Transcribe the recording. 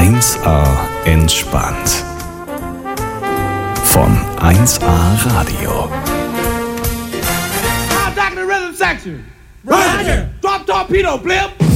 1A entspannt. Von 1A Radio. Now, Dr. Rhythm Section. Roger. Drop torpedo, blimp.